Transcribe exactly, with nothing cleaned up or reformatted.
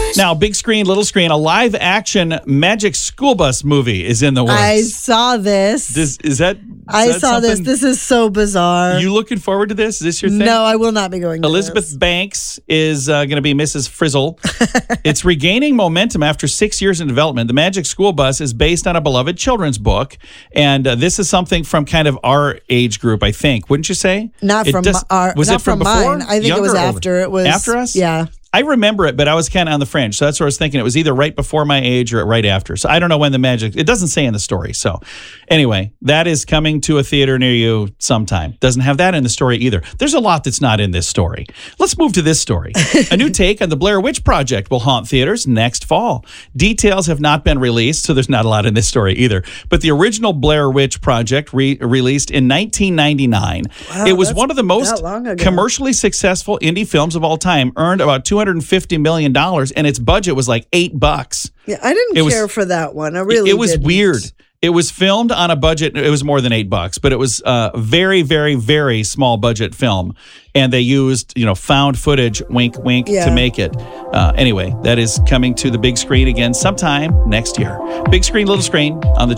Now, big screen, little screen, a live action Magic School Bus movie is in the works. I saw this. This, is that? Is I that saw this. something- This is so bizarre. You looking forward to this? Is this your thing? No, I will not be going to Elizabeth this. Banks is uh, going to be Missus Frizzle. It's regaining momentum after six years in development. The Magic School Bus is based on a beloved children's book, and uh, this is something from kind of our age group, I think. Wouldn't you say? Not It from does- our. Was not it from, from before? mine. I think it Younger was or older? after. It was after us. Yeah. I remember it, but I was kind of on the fringe. So that's what I was thinking. It was either right before my age or right after. So I don't know when the Magic, it doesn't say in the story. So anyway, that is coming to a theater near you sometime. Doesn't have that in the story either. There's a lot that's not in this story. Let's move to this story. A new take on the Blair Witch Project will haunt theaters next fall. Details have not been released, so there's not a lot in this story either. But the original Blair Witch Project re- released in nineteen ninety-nine. Wow, it was that's one of the most that long ago. commercially successful indie films of all time, earned about two hundred fifty million dollars, and its budget was like eight bucks. Yeah, I didn't It was- care for that one. I really It was didn't. weird. It was filmed on a budget. It was more than eight bucks, but it was a very, very, very small budget film. And they used, you know, found footage, wink, wink, Yeah. to make it. Uh, anyway, that is coming to the big screen again sometime next year. Big screen, little screen on the